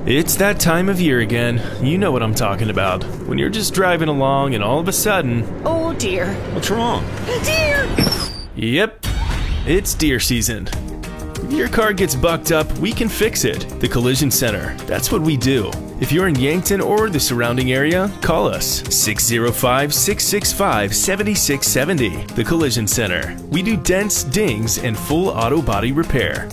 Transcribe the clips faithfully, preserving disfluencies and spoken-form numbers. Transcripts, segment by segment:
It's that time of year again. You know what I'm talking about. When you're just driving along and all of a sudden... Oh dear. What's wrong? Deer! Yep, it's deer season. If your car gets bucked up, we can fix it. The Collision Center. That's what we do. If you're in Yankton or the surrounding area, call us six oh five, six six five, seven six seven oh. The Collision Center. We do dents, dings, and full auto body repair.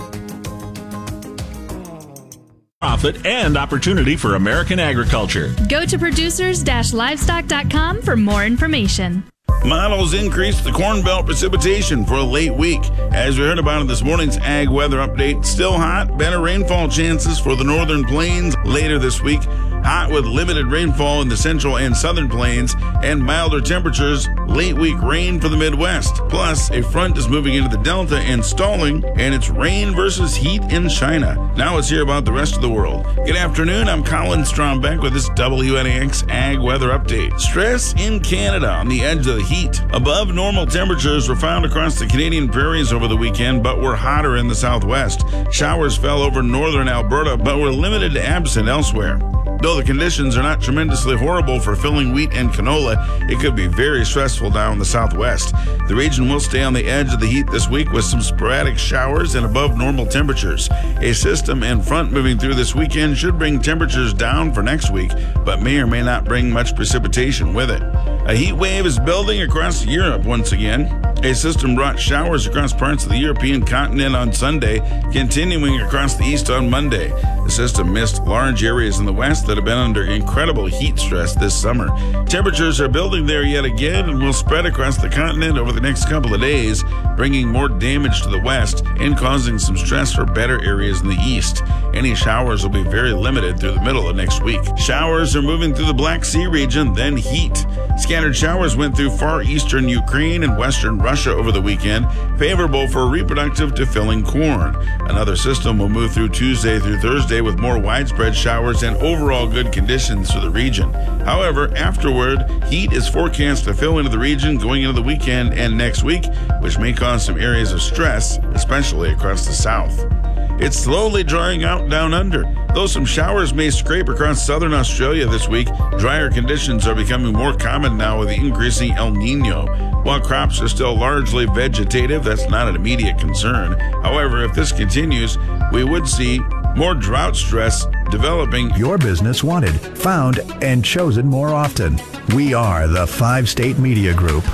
Profit and opportunity for American agriculture. Go to producers dash livestock dot com for more information. Models increased the Corn Belt precipitation for a late week. As we heard about in this morning's Ag Weather Update, still hot, better rainfall chances for the northern plains later this week. Hot with limited rainfall in the central and southern plains and milder temperatures, late week rain for the Midwest. Plus, a front is moving into the Delta and stalling, and it's rain versus heat in China. Now let's hear about the rest of the world. Good afternoon, I'm Colin Strombeck with this W N A X Ag Weather Update. Stress in Canada on the edge of the heat. Above normal temperatures were found across the Canadian prairies over the weekend, but were hotter in the southwest. Showers fell over northern Alberta, but were limited to absent elsewhere. Though the conditions are not tremendously horrible for filling wheat and canola, it could be very stressful down in the southwest. The region will stay on the edge of the heat this week with some sporadic showers and above normal temperatures. A system and front moving through this weekend should bring temperatures down for next week, but may or may not bring much precipitation with it. A heat wave is building across Europe once again. A system brought showers across parts of the European continent on Sunday, continuing across the east on Monday. The system missed large areas in the west that have been under incredible heat stress this summer. Temperatures are building there yet again and will spread across the continent over the next couple of days, bringing more damage to the west and causing some stress for better areas in the east. Any showers will be very limited through the middle of next week. Showers are moving through the Black Sea region, then heat. Scattered showers went through far eastern Ukraine and western Russia over the weekend, favorable for reproductive to filling corn. Another system will move through Tuesday through Thursday with more widespread showers and overall good conditions for the region. However, afterward, heat is forecast to fill into the region going into the weekend and next week, which may cause some areas of stress, especially across the south. It's slowly drying out down under. Though some showers may scrape across southern Australia this week, drier conditions are becoming more common now with the increasing El Nino. While crops are still largely vegetative, that's not an immediate concern. However, if this continues, we would see more drought stress developing. Your business wanted, found, and chosen more often. We are the Five State Media Group.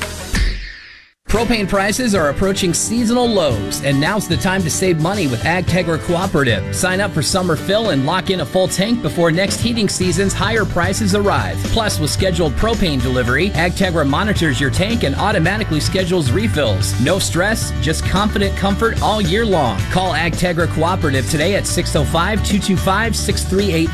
Propane prices are approaching seasonal lows, and now's the time to save money with AgTegra Cooperative. Sign up for summer fill and lock in a full tank before next heating season's higher prices arrive. Plus, with scheduled propane delivery, AgTegra monitors your tank and automatically schedules refills. No stress, just confident comfort all year long. Call AgTegra Cooperative today at six oh five, two two five, six three eight